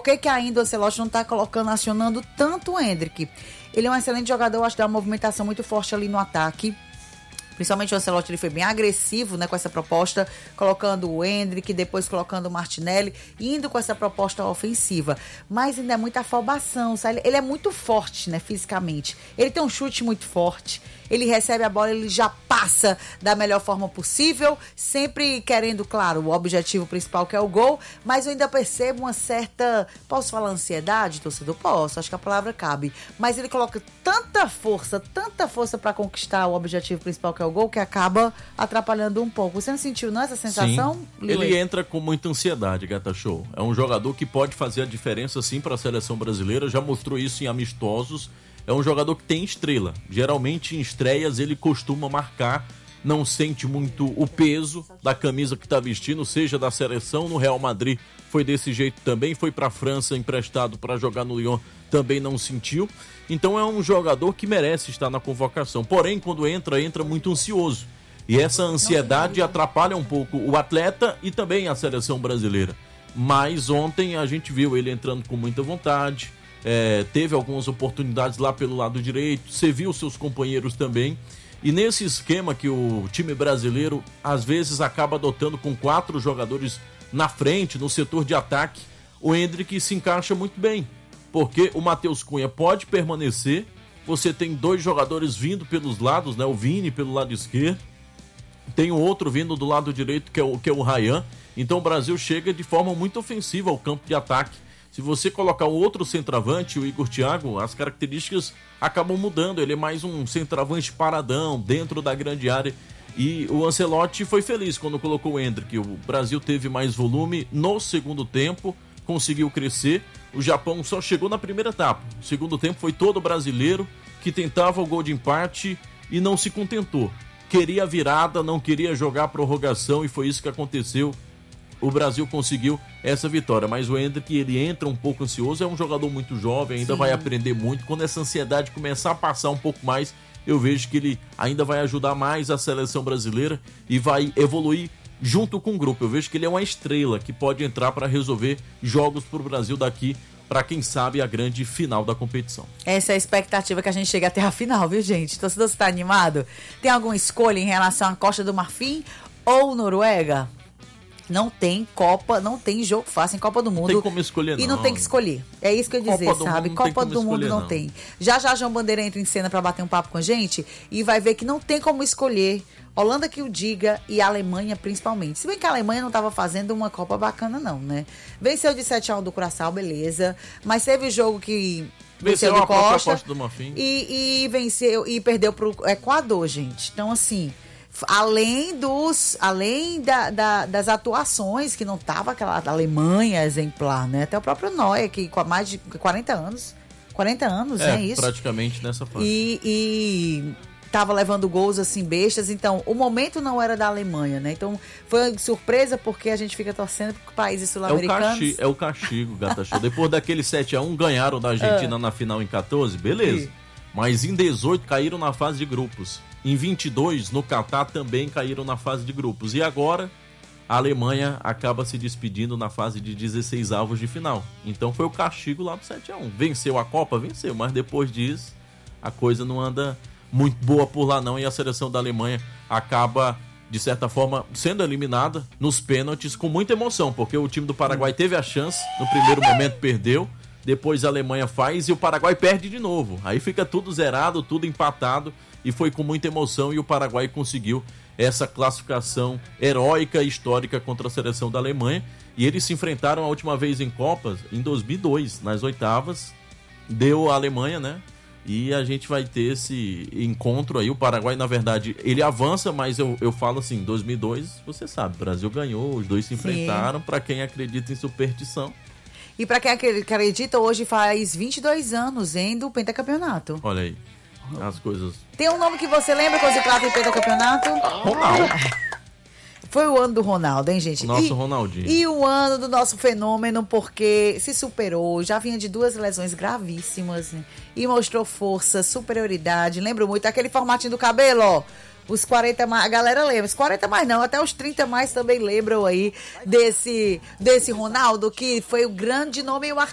que ainda o Ancelotti não está acionando tanto o Endrick? Ele é um excelente jogador, acho que dá uma movimentação muito forte ali no ataque. Principalmente o Ancelotti, ele foi bem agressivo, né, com essa proposta, colocando o Endrick, depois colocando o Martinelli, indo com essa proposta ofensiva. Mas ainda é muita afobação, sabe? Ele é muito forte, né, fisicamente. Ele tem um chute muito forte. Ele recebe a bola, ele já passa da melhor forma possível, sempre querendo, claro, o objetivo principal que é o gol, mas eu ainda percebo uma certa, posso falar ansiedade, torcedor? Posso, acho que a palavra cabe, mas ele coloca tanta força para conquistar o objetivo principal que é o gol, que acaba atrapalhando um pouco. Você não sentiu não essa sensação? Sim, ele entra com muita ansiedade, Gata Show. É um jogador que pode fazer a diferença sim para a seleção brasileira, já mostrou isso em amistosos. É um jogador que tem estrela. Geralmente em estreias ele costuma marcar, não sente muito o peso da camisa que está vestindo, seja da seleção. No Real Madrid foi desse jeito também, foi para a França emprestado para jogar no Lyon, também não sentiu. Então é um jogador que merece estar na convocação. Porém, quando entra muito ansioso. E essa ansiedade atrapalha um pouco o atleta e também a seleção brasileira. Mas ontem a gente viu ele entrando com muita vontade. Teve algumas oportunidades lá pelo lado direito, você viu seus companheiros também, e nesse esquema que o time brasileiro às vezes acaba adotando com 4 jogadores na frente, no setor de ataque, o Endrick se encaixa muito bem, porque o Matheus Cunha pode permanecer, você tem 2 jogadores vindo pelos lados, né? O Vini pelo lado esquerdo, tem um outro vindo do lado direito que é o Ryan, então o Brasil chega de forma muito ofensiva ao campo de ataque. Se você colocar o outro centroavante, o Igor Thiago, as características acabam mudando. Ele é mais um centroavante paradão, dentro da grande área. E o Ancelotti foi feliz quando colocou o Endrick. O Brasil teve mais volume no segundo tempo, conseguiu crescer. O Japão só chegou na primeira etapa. O segundo tempo foi todo brasileiro que tentava o gol de empate e não se contentou. Queria virada, não queria jogar a prorrogação e foi isso que aconteceu. O Brasil conseguiu essa vitória, mas o Endrick, ele entra um pouco ansioso, é um jogador muito jovem, ainda vai aprender muito. Quando essa ansiedade começar a passar um pouco mais, eu vejo que ele ainda vai ajudar mais a seleção brasileira e vai evoluir junto com o grupo. Eu vejo que ele é uma estrela que pode entrar para resolver jogos para o Brasil daqui, para quem sabe a grande final da competição. Essa é a expectativa que a gente chega até a final, viu, gente? Então, se você está animado, tem alguma escolha em relação à Costa do Marfim ou Noruega? Não tem Copa, não tem jogo fácil em Copa do Mundo. Não tem como escolher, não. E não tem que escolher. É isso que eu ia dizer, sabe? Copa do Mundo não tem. Já João Bandeira entra em cena para bater um papo com a gente e vai ver que não tem como escolher. Holanda que o diga e a Alemanha principalmente. Se bem que a Alemanha não estava fazendo uma Copa bacana não, né? Venceu de 7-1 do Curaçao, beleza. Mas teve jogo que venceu do Costa do Marfim. E venceu e perdeu pro Equador, gente. Então, assim... Além das atuações, que não estava aquela Alemanha exemplar, né? Até o próprio Neuer, que com mais de 40 anos, é isso? Praticamente nessa fase. E tava levando gols assim bestas, então o momento não era da Alemanha, né? Então foi surpresa porque a gente fica torcendo para países sul-americanos. É o castigo, Gata Show. Depois daquele 7-1, ganharam da Argentina na final em 14, beleza. Sim. Mas em 18 caíram na fase de grupos. Em 22, no Catar, também caíram na fase de grupos. E agora, a Alemanha acaba se despedindo na fase de 16 avos de final. Então foi o castigo lá do 7-1. Venceu a Copa? Venceu. Mas depois disso, a coisa não anda muito boa por lá não. E a seleção da Alemanha acaba, de certa forma, sendo eliminada nos pênaltis com muita emoção. Porque o time do Paraguai teve a chance, no primeiro momento perdeu. Depois a Alemanha faz e o Paraguai perde de novo. Aí fica tudo zerado, tudo empatado. E foi com muita emoção e o Paraguai conseguiu essa classificação heróica e histórica contra a seleção da Alemanha. E eles se enfrentaram a última vez em Copas em 2002, nas oitavas. Deu a Alemanha, né? E a gente vai ter esse encontro aí. O Paraguai, na verdade, ele avança, mas eu falo assim, 2002, você sabe, o Brasil ganhou, os dois se enfrentaram. Para quem acredita em superstição. E para quem acredita, hoje faz 22 anos, do pentacampeonato. Olha aí. As coisas. Tem um nome que você lembra quando se trata em pentacampeonato? Ronaldo. Foi o ano do Ronaldo, hein, gente? O nosso Ronaldinho. E o ano do nosso fenômeno, porque se superou, já vinha de 2 lesões gravíssimas, né? E mostrou força, superioridade. Lembro muito aquele formatinho do cabelo, ó. Os 40 mais, a galera lembra, os 40 mais não, até os 30 mais também lembram aí desse Ronaldo, que foi o grande nome e o